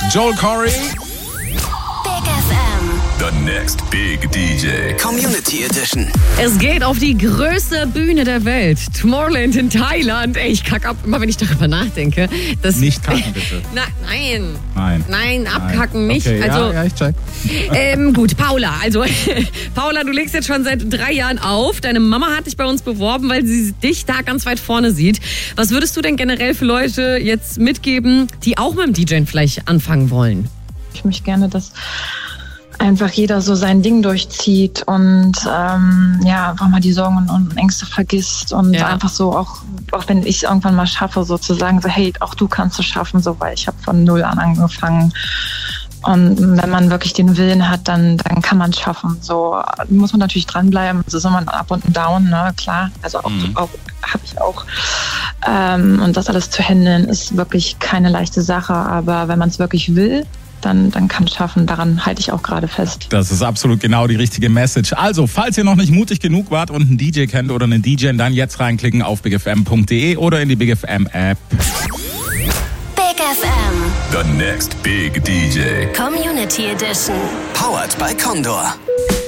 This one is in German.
Joel Corey. Big FM. The next big DJ. Community Edition. Es geht auf die größte Bühne der Welt. Tomorrowland in Thailand. Ey, ich kack ab, immer wenn ich darüber nachdenke. Nicht kacken, bitte. Nein, abkacken nicht. Okay, also, ja, ich check. Gut, Paula. Also, Paula, du legst jetzt schon seit 3 Jahren auf. Deine Mama hat dich bei uns beworben, weil sie dich da ganz weit vorne sieht. Was würdest du denn generell für Leute jetzt mitgeben, die auch mit dem DJen vielleicht anfangen wollen? Ich möchte gerne, dass einfach jeder so sein Ding durchzieht und einfach mal die Sorgen und Ängste vergisst und einfach so, auch wenn ich es irgendwann mal schaffe, so zu sagen, so hey, auch du kannst es schaffen, so, weil ich habe von 0 an angefangen. Und wenn man wirklich den Willen hat, dann kann man es schaffen. So muss man natürlich dranbleiben. So ist immer ein Up und ein Down, ne? Klar. Also auch habe ich auch. Und das alles zu handeln ist wirklich keine leichte Sache. Aber wenn man es wirklich will, dann kann man es schaffen. Daran halte ich auch gerade fest. Das ist absolut genau die richtige Message. Also, falls ihr noch nicht mutig genug wart und einen DJ kennt oder einen DJ, dann jetzt reinklicken auf bigfm.de oder in die Big FM App. Big FM. The next big DJ. Community Edition. Powered by Condor.